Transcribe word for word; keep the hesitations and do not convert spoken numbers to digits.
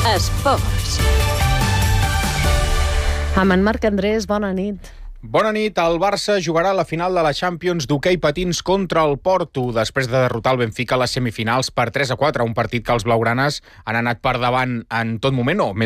Esports. Amb en Marc Andrés, bona nit. Bona nit. El Barça jugarà la final de la Champions d'hoquei patins contra el Porto després de derrotar el Benfica a les semifinals per tres a quatre, un partit que els blaugranes han anat per davant en tot moment, o més